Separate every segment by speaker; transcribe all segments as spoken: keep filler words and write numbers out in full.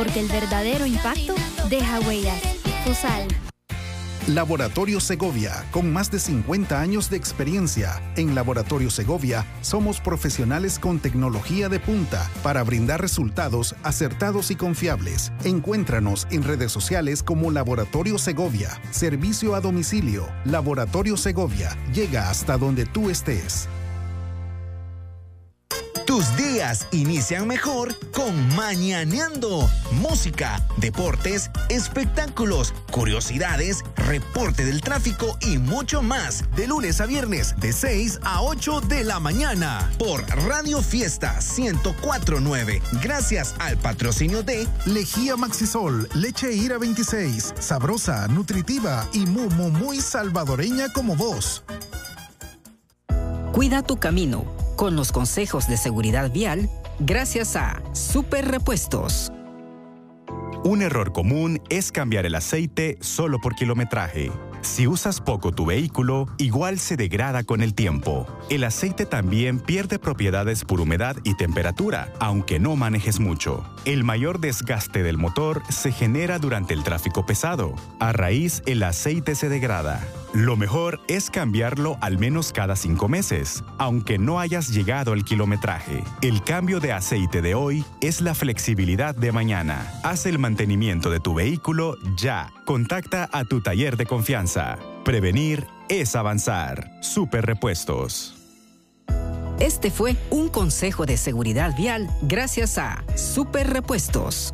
Speaker 1: porque el verdadero impacto deja huellas. FUSAL.
Speaker 2: Laboratorio Segovia, con más de cincuenta años de experiencia. En Laboratorio Segovia somos profesionales con tecnología de punta para brindar resultados acertados y confiables. Encuéntranos en redes sociales como Laboratorio Segovia. Servicio a domicilio. Laboratorio Segovia llega hasta donde tú estés.
Speaker 3: Tus días inician mejor con Mañaneando. Música, deportes, espectáculos, curiosidades, reporte del tráfico y mucho más. De lunes a viernes, de seis a ocho de la mañana. Por Radio Fiesta ciento cuatro punto nueve. Gracias al patrocinio de
Speaker 2: Lejía Maxisol, leche Ira veintiséis. Sabrosa, nutritiva y muy, muy, muy salvadoreña como vos.
Speaker 4: Cuida tu camino con los consejos de seguridad vial gracias a Super Repuestos.
Speaker 5: Un error común es cambiar el aceite solo por kilometraje. Si usas poco tu vehículo, igual se degrada con el tiempo. El aceite también pierde propiedades por humedad y temperatura, aunque no manejes mucho. El mayor desgaste del motor se genera durante el tráfico pesado. A raíz, el aceite se degrada. Lo mejor es cambiarlo al menos cada cinco meses, aunque no hayas llegado al kilometraje. El cambio de aceite de hoy es la flexibilidad de mañana. Haz el mantenimiento de tu vehículo ya. Contacta a tu taller de confianza. Prevenir es avanzar. Super Repuestos.
Speaker 4: Este fue un consejo de seguridad vial gracias a Super Repuestos.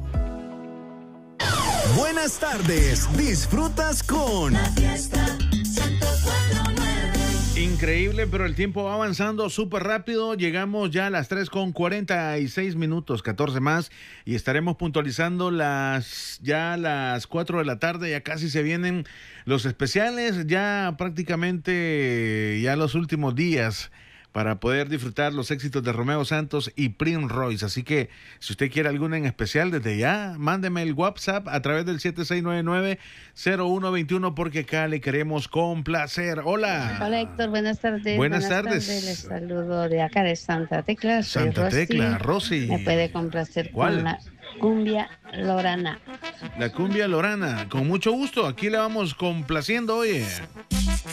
Speaker 3: Buenas tardes, disfrutas con
Speaker 6: La Fiesta ciento cuatro punto nueve.
Speaker 7: Increíble, pero el tiempo va avanzando súper rápido. Llegamos ya a las tres con cuarenta y seis minutos, catorce más, y estaremos puntualizando las ya las cuatro de la tarde. Ya casi se vienen los especiales, ya prácticamente ya los últimos días para poder disfrutar los éxitos de Romeo Santos y Prince Royce. Así que si usted quiere alguna en especial, desde ya, mándeme el WhatsApp a través del siete seis nueve nueve cero uno dos uno, porque acá le queremos complacer. Hola.
Speaker 8: Hola, Héctor, buenas tardes.
Speaker 7: Buenas, buenas tardes.
Speaker 8: tardes. Les saludo de acá de Santa Tecla. Soy
Speaker 7: Santa
Speaker 8: Rosy.
Speaker 7: Tecla, Rosy.
Speaker 8: Me puede complacer
Speaker 7: ¿Cuál?
Speaker 8: con la cumbia lorana.
Speaker 7: La cumbia lorana, con mucho gusto. Aquí le vamos complaciendo, oye.